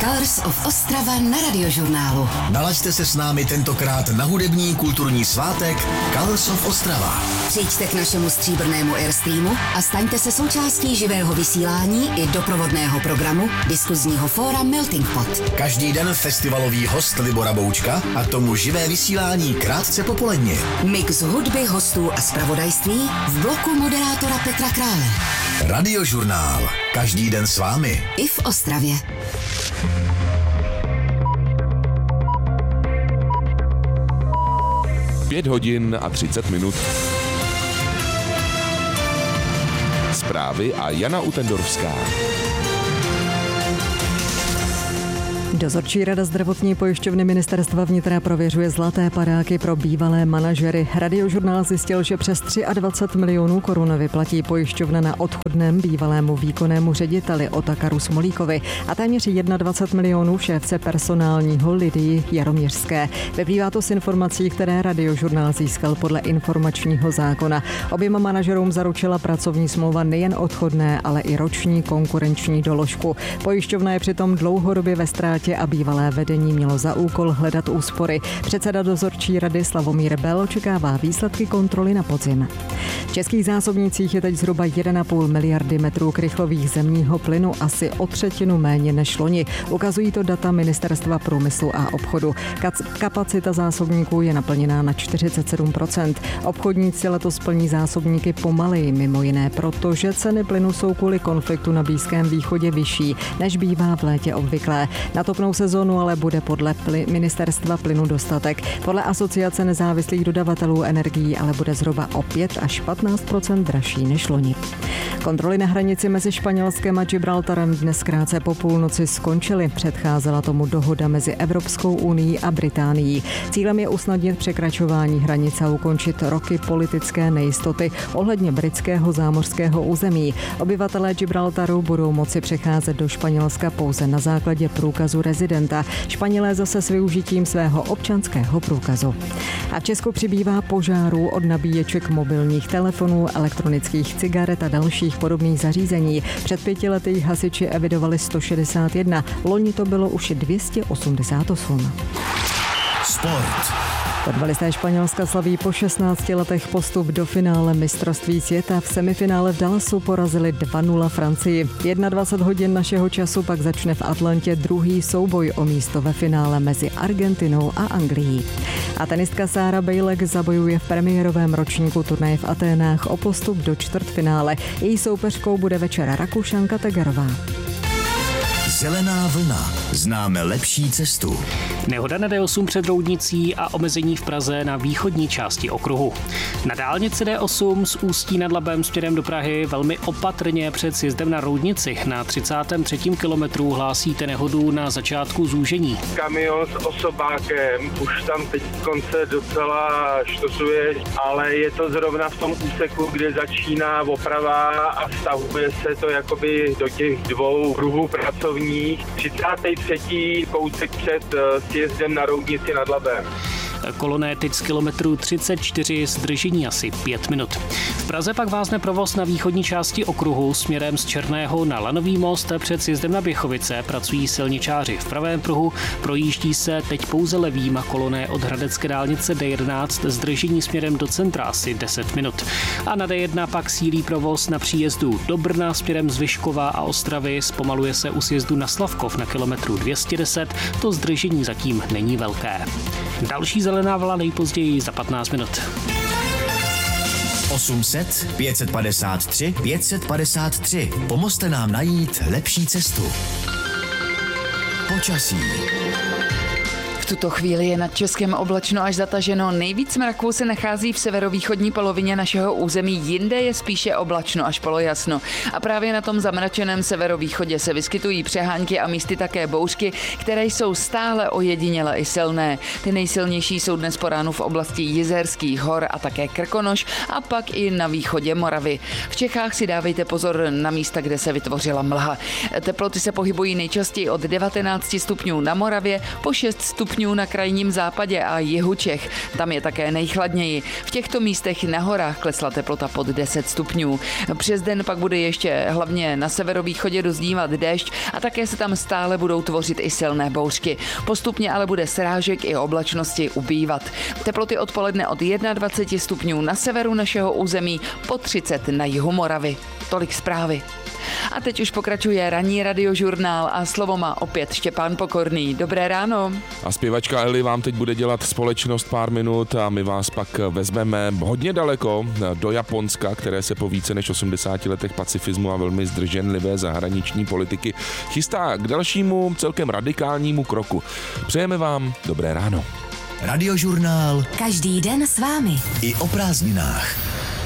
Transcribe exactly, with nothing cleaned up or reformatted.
Colors of Ostrava na Radiožurnálu. Nalaďte se s námi tentokrát na hudební kulturní svátek Colors of Ostrava. Přijďte k našemu stříbrnému Airstreamu a staňte se součástí živého vysílání i doprovodného programu diskuzního fóra Melting Pot. Každý den festivalový host Libora Boučka a k tomu živé vysílání krátce popoledně. Mix hudby, hostů a zpravodajství v bloku moderátora Petra Krále. Radiožurnál. Každý den s vámi. I v Ostravě. Pět hodin a třicet minut. Zprávy a Jana Utendorská. Dozorčí rada zdravotní pojišťovny ministerstva vnitra prověřuje zlaté padáky pro bývalé manažery. Radiožurnál zjistil, že přes dvacet tři milionů korun vyplatí pojišťovna na odchodném bývalému výkonnému řediteli Otakaru Smolíkovi a téměř dvacet jedna milionů šéfce personálního Lidii Jaroměřské. Vyplývá to z informací, které Radiožurnál získal podle informačního zákona. Oběma manažerům zaručila pracovní smlouva nejen odchodné, ale i roční konkurenční doložku. Pojišťovna je přitom dlouhodobě ve ztrátě a bývalé vedení mělo za úkol hledat úspory. Předseda dozorčí rady Slavomír Bel očekává výsledky kontroly na podzim. V českých zásobnících je teď zhruba jedna celá pět miliardy metrů krychlových zemního plynu, asi o třetinu méně než loni. Ukazují to data Ministerstva průmyslu a obchodu. Kapacita zásobníků je naplněná na čtyřicet sedm procent. Obchodníci letos plní zásobníky pomaleji, mimo jiné, protože ceny plynu jsou kvůli konfliktu na Blízkém východě vyšší, než bývá v létě obvyklé. Na topnou sezónu ale bude podle ply, ministerstva plynu dostatek. Podle asociace nezávislých dodavatelů energií ale bude zhruba o pět až patnáct procent dražší než loni. Kontroly na hranici mezi Španělskem a Gibraltarem dnes krátce po půlnoci skončily. Předcházela tomu dohoda mezi Evropskou unií a Británií. Cílem je usnadnit překračování hranice a ukončit roky politické nejistoty ohledně britského zámořského území. Obyvatelé Gibraltaru budou moci přecházet do Španělska pouze na základě průkazu rezidenta. Španělé zase s využitím svého občanského průkazu. A v Česku přibývá požárů od nabíječek mobilních telefonů, elektronických cigaret a dalších podobných zařízení. Před pěti lety jich hasiči evidovali sto šedesát jedna, loni to bylo už dvě stě osmdesát osm. Sport. Fotbalisté Španělska slaví po šestnácti letech postup do finále mistrovství světa. V semifinále v Dallasu porazili dva nula Francii. dvacet jedna hodin našeho času pak začne v Atlantě druhý souboj o místo ve finále mezi Argentinou a Anglií. A tenistka Sára Bejlek zabojuje v premiérovém ročníku turnaje v Aténách o postup do čtvrtfinále. Její soupeřkou bude večer Rakušanka Tegarová. Zelená vlna. Známe lepší cestu. Nehoda na D osm před Roudnicí a omezení v Praze na východní části okruhu. Na dálnici D osm z Ústí nad Labem směrem do Prahy velmi opatrně před sjezdem na Roudnici. Na třicátém třetím kilometru hlásíte nehodu na začátku zúžení. Kamion s osobákem už tam teď konce docela štosuje, ale je to zrovna v tom úseku, kde začíná oprava a stavuje se to jakoby do těch dvou kruhů pracovních. třicátý třetí kousek před sjezdem na Roudnici nad Labem. Koloné teď z kilometru třicet čtyři, zdržení asi pět minut. V Praze pak vázne provoz na východní části okruhu směrem z Černého na Lanový most. Před sjezdem na Běchovice pracují silničáři v pravém pruhu, projíždí se teď pouze levým a koloné od hradecké dálnice D jedenáct, zdržení směrem do centra asi deset minut. A na D jedna pak sílí provoz na příjezdu do Brna směrem z Vyškova a Ostravy, zpomaluje se u sjezdu na Slavkov na kilometru dvě stě deset, to zdržení zatím není velké. Další zelená vlna nejpozději za patnáct minut. osm set, pět set padesát tři, pět set padesát tři. Pomozte nám najít lepší cestu. Počasí. V tuto chvíli je nad Českem oblačno až zataženo. Nejvíc mraků se nachází v severovýchodní polovině našeho území, jinde je spíše oblačno až polojasno. A právě na tom zamračeném severovýchodě se vyskytují přehánky a místy také bouřky, které jsou stále ojediněle i silné. Ty nejsilnější jsou dnes po ránu v oblasti Jizerských hor a také Krkonoš a pak i na východě Moravy. V Čechách si dávejte pozor na místa, kde se vytvořila mlha. Teploty se pohybují nejčastěji od devatenáct stupňů na Moravě po šest stupňů stupňů na krajním západě a jihu Čech. Tam je také nejchladněji. V těchto místech na horách klesla teplota pod deset stupňů. Přes den pak bude ještě hlavně na severovýchodě doznívat déšť a také se tam stále budou tvořit i silné bouřky. Postupně ale bude srážek i oblačnosti ubývat. Teploty odpoledne od dvacet jedna stupňů na severu našeho území po třicet na jihu Moravy. Tolik zprávy. A teď už pokračuje ranní radiožurnál a slovo má opět Štěpán Pokorný. Dobré ráno. A zpěvačka Eli vám teď bude dělat společnost pár minut a my vás pak vezmeme hodně daleko do Japonska, které se po více než osmdesáti letech pacifismu a velmi zdrženlivé zahraniční politiky chystá k dalšímu celkem radikálnímu kroku. Přejeme vám dobré ráno. Radiožurnál. Každý den s vámi. I o prázdninách.